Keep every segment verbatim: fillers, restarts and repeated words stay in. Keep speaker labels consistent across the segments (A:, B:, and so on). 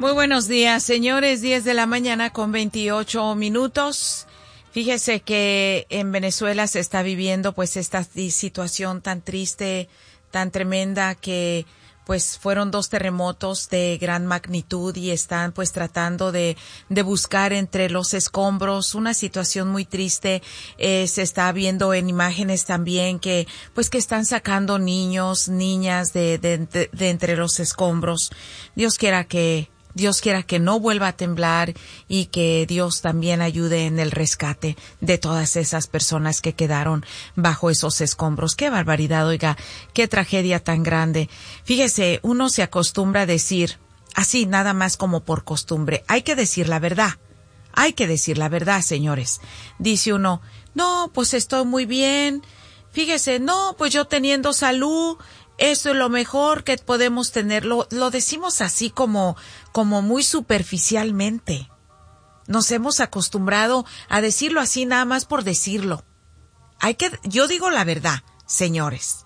A: Muy buenos días, señores. diez de la mañana con veintiocho minutos. Fíjese que en Venezuela se está viviendo pues esta situación tan triste, tan tremenda, que pues fueron dos terremotos de gran magnitud y están pues tratando de, de buscar entre los escombros. Una situación muy triste. Eh, se está viendo en imágenes también que pues que están sacando niños, niñas de, de, de, de entre los escombros. Dios quiera que Dios quiera que no vuelva a temblar y que Dios también ayude en el rescate de todas esas personas que quedaron bajo esos escombros. ¡Qué barbaridad! Oiga, qué tragedia tan grande. Fíjese, uno se acostumbra a decir, así nada más como por costumbre, hay que decir la verdad. Hay que decir la verdad, señores. Dice uno, no, pues estoy muy bien. Fíjese, no, pues yo teniendo salud, eso es lo mejor que podemos tener. Lo, lo decimos así como, como muy superficialmente. Nos hemos acostumbrado a decirlo así nada más por decirlo. Hay que, yo digo la verdad, señores.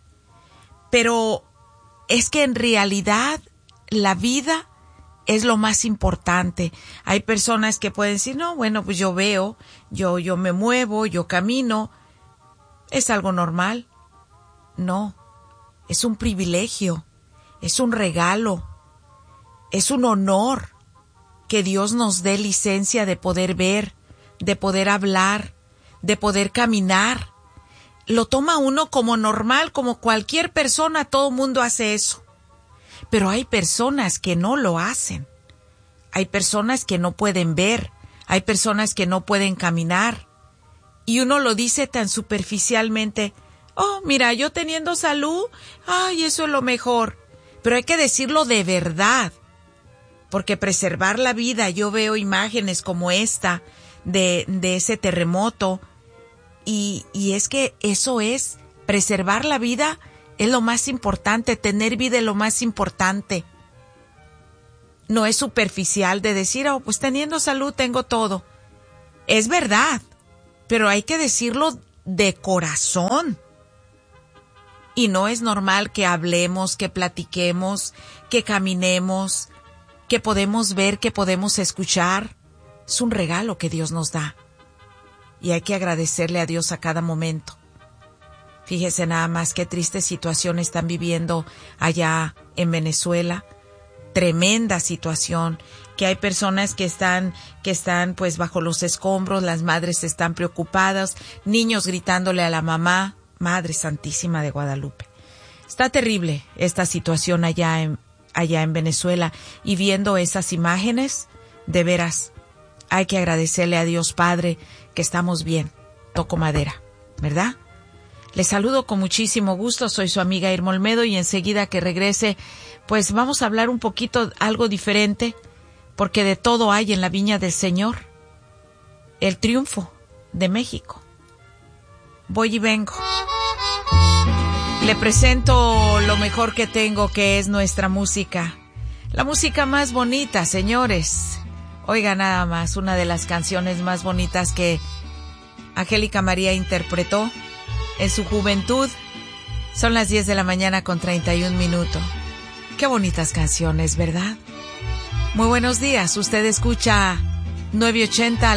A: Pero es que en realidad la vida es lo más importante. Hay personas que pueden decir, no, bueno, pues yo veo, yo, yo me muevo, yo camino. Es algo normal. No. Es un privilegio, es un regalo, es un honor que Dios nos dé licencia de poder ver, de poder hablar, de poder caminar. Lo toma uno como normal, como cualquier persona, todo mundo hace eso. Pero hay personas que no lo hacen. Hay personas que no pueden ver, hay personas que no pueden caminar. Y uno lo dice tan superficialmente, oh, mira, yo teniendo salud, ay, eso es lo mejor. Pero hay que decirlo de verdad, porque preservar la vida, yo veo imágenes como esta de, de ese terremoto, y, y es que eso es, preservar la vida es lo más importante, tener vida es lo más importante. No es superficial de decir, oh, pues teniendo salud tengo todo. Es verdad, pero hay que decirlo de corazón. Y no es normal que hablemos, que platiquemos, que caminemos, que podemos ver, que podemos escuchar. Es un regalo que Dios nos da. Y hay que agradecerle a Dios a cada momento. Fíjese nada más qué triste situación están viviendo allá en Venezuela. Tremenda situación, que hay personas que están, que están pues bajo los escombros, las madres están preocupadas, niños gritándole a la mamá. Madre Santísima de Guadalupe. Está terrible esta situación allá en, allá en Venezuela, y viendo esas imágenes, de veras, hay que agradecerle a Dios Padre que estamos bien. Toco madera, ¿verdad? Les saludo con muchísimo gusto, soy su amiga Irma Olmedo, y enseguida que regrese, pues vamos a hablar un poquito algo diferente, porque de todo hay en la viña del Señor. El triunfo de México. Voy y vengo. Le presento lo mejor que tengo, que es nuestra música. La música más bonita, señores. Oiga nada más, una de las canciones más bonitas que Angélica María interpretó en su juventud. Son las diez de la mañana con treinta y un minutos. Qué bonitas canciones, ¿verdad? Muy buenos días. Usted escucha nueve ochenta